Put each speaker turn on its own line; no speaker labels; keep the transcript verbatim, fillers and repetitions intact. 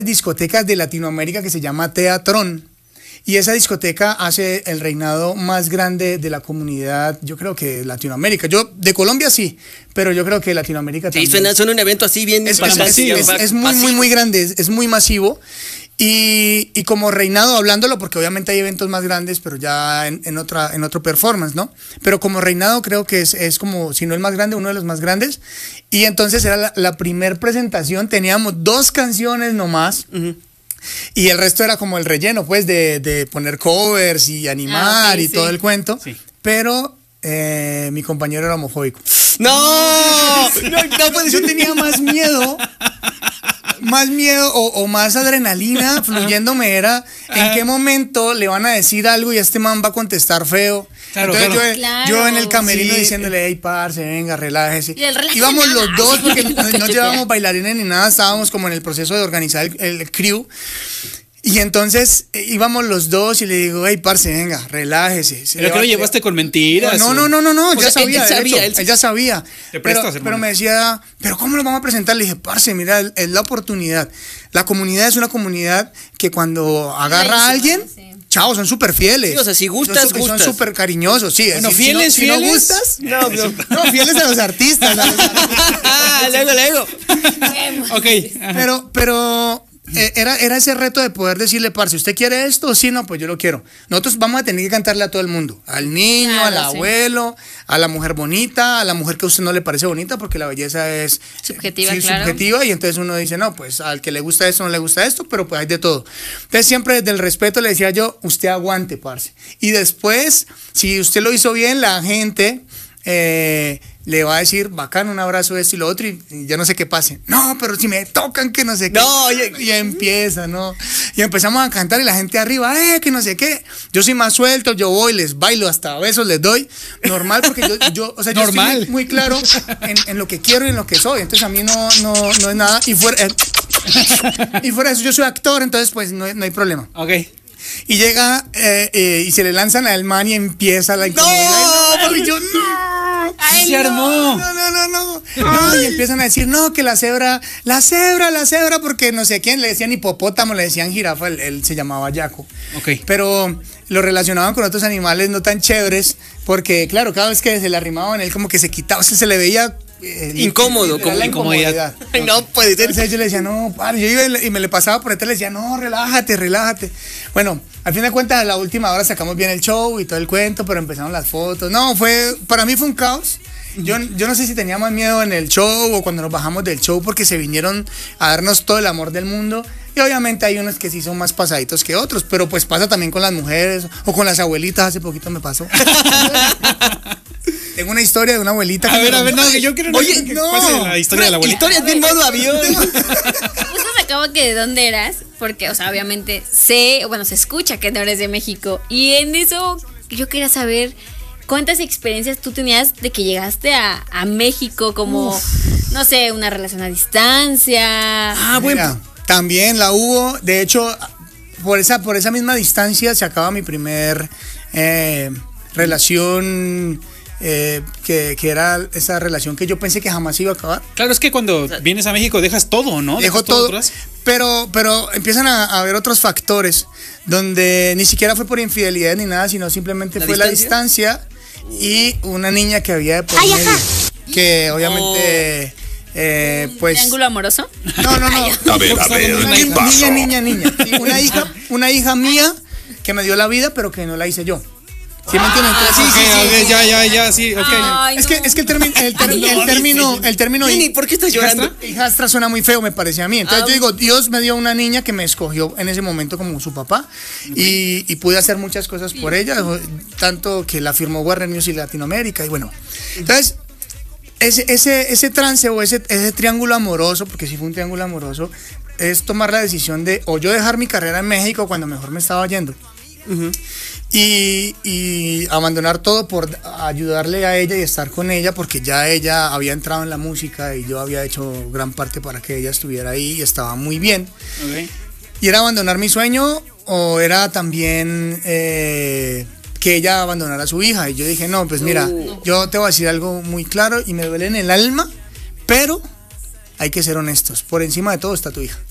discotecas de Latinoamérica que se llama Teatrón. Y esa discoteca hace el reinado más grande de la comunidad, yo creo que de Latinoamérica. Yo, de Colombia sí, pero yo creo que de Latinoamérica
sí,
también.
Suena, suena un evento así bien...
Es, es, es, es, es muy, muy, muy grande, es, es muy masivo. Y, y como reinado, hablándolo, porque obviamente hay eventos más grandes, pero ya en, en, otra, en otro performance, ¿no? Pero como reinado creo que es, es como, si no el más grande, uno de los más grandes. Y entonces era la, la primer presentación, teníamos dos canciones nomás. Uh-huh. Y el resto era como el relleno, pues, de, de poner covers y animar ah, okay, y sí. todo el cuento. Sí. Pero eh, mi compañero era homofóbico.
¡No!
no, no pues yo tenía más miedo. Más miedo o, o más adrenalina fluyéndome era en qué momento le van a decir algo y este man va a contestar feo. Claro, Entonces claro. Yo,
claro.
yo en el camerino sí. diciéndole, hey, parce, venga, relájese.
Y
íbamos los dos porque no, no llevábamos bailarines ni nada, estábamos como en el proceso de organizar el, el crew. Y entonces eh, íbamos los dos y le digo, hey, parce, venga, relájese.
¿Pero que lo llevaste con mentiras?
No, no, no, no, no, ya
sea,
sabía,
él sabía,
hecho,
él...
él ya sabía.
Te prestas,
pero, pero me decía, ¿pero cómo lo vamos a presentar? Le dije, parce, mira, es la oportunidad. La comunidad es una comunidad que cuando agarra a alguien... Sí. Chao, son súper fieles.
Sí, o sea, si gustas,
son,
gustas.
Son súper cariñosos, sí.
Bueno,
si,
fieles,
si no,
fieles.
Si no gustas,
no, no.
no, fieles a los artistas. A los artistas.
luego, luego.
Ok.
Pero, pero eh, era, era ese reto de poder decirle, parce, ¿usted quiere esto? Sí, no, pues yo lo quiero. Nosotros vamos a tener que cantarle a todo el mundo. Al niño, claro, al sí. abuelo, a la mujer bonita, a la mujer que a usted no le parece bonita, porque la belleza es
subjetiva,
sí,
claro.
subjetiva, y entonces uno dice, no, pues al que le gusta esto no le gusta esto, pero pues hay de todo. Entonces siempre desde el respeto le decía yo, usted aguante, parce. Y después, si usted lo hizo bien, la gente... Eh, le va a decir, bacán, un abrazo, esto y lo otro, y, y ya no sé qué pase. No, pero si me tocan, que no sé qué.
No, y,
y empieza, ¿no? Y empezamos a cantar y la gente arriba, eh, que no sé qué. Yo soy más suelto, yo voy, les bailo, hasta besos les doy. Normal, porque yo, yo o sea, yo
Normal.
estoy muy, muy claro en, en lo que quiero y en lo que soy. Entonces a mí no, no, no es nada. Y fuera, eh, y fuera de eso, yo soy actor, entonces pues no, no hay problema.
Ok.
Y llega eh, eh, y se le lanzan al man y empieza la incomodidad. ¡No! Y yo, ¡no!
Ay, se armó.
No, no, no, no. no. Y empiezan a decir, no, que la cebra, la cebra, la cebra, porque no sé quién, le decían hipopótamo, le decían jirafa, él, él se llamaba Yaco.
Okay.
Pero lo relacionaban con otros animales no tan chéveres, porque claro, cada vez que se le arrimaban, él como que se quitaba, o sea, se le veía...
Eh, incómodo, como
la incomodidad.
incomodidad. No puede ser.
Entonces yo le decía, no, padre, yo iba y me le pasaba por detrás, le decía, no, relájate, relájate. Bueno, al fin de cuentas, a la última hora sacamos bien el show y todo el cuento, pero empezaron las fotos. No, fue, para mí fue un caos. Yo, yo no sé si tenía más miedo en el show o cuando nos bajamos del show, porque se vinieron a darnos todo el amor del mundo. Y obviamente hay unos que sí son más pasaditos que otros, pero pues pasa también con las mujeres o con las abuelitas. Hace poquito me pasó. Tengo una historia de una abuelita.
A
que
ver,
me
a ver, no, yo quiero
Oye,
que
no,
pase la historia de la abuelita.
Historias de modo avión.
Justo me acabo que de dónde eras, porque, o sea, obviamente sé, bueno, se escucha que no eres de México. Y en eso yo quería saber cuántas experiencias tú tenías de que llegaste a, a México, como, Uf. no sé, una relación a distancia.
Ah, bueno. También la hubo, de hecho, por esa, por esa misma distancia se acaba mi primer eh, relación. Eh, que, que era esa relación que yo pensé que jamás iba a acabar.
Claro, es que cuando o sea, vienes a México dejas todo, ¿no?
Dejo todo, todo pero, pero empiezan a, a haber otros factores donde ni siquiera fue por infidelidad ni nada, sino simplemente ¿La fue distancia? la distancia y una niña que había de por medio, que obviamente... Oh. Eh, pues,
¿Triángulo amoroso?
No, no, no.
A ver, a ver,
una hija, niña, niña, niña. Una hija, una hija mía que me dio la vida, pero que no la hice yo. ¿Sí me entienden?
Ah, sí, sí, sí, sí, ya, ya, ya, sí, ok.
Ay,
es,
no.
que, es que el, termi el, ter Ay, el término, el término...
Nini, ¿por qué estás llorando?
Hijastra suena muy feo, me parece a mí. Entonces ah, yo digo, Dios me dio una niña que me escogió en ese momento como su papá y, y pude hacer muchas cosas por ella, tanto que la firmó Warner Music Latinoamérica y bueno. Entonces, ese, ese, ese trance o ese, ese triángulo amoroso, porque sí fue un triángulo amoroso, es tomar la decisión de o yo dejar mi carrera en México cuando mejor me estaba yendo. Uh-huh. Y, y abandonar todo por ayudarle a ella y estar con ella, porque ya ella había entrado en la música y yo había hecho gran parte para que ella estuviera ahí y estaba muy bien. Okay. Y era abandonar mi sueño o era también eh, que ella abandonara a su hija. Y yo dije, no, pues mira, uh. yo te voy a decir algo muy claro y me duele en el alma, pero hay que ser honestos. Por encima de todo está tu hija.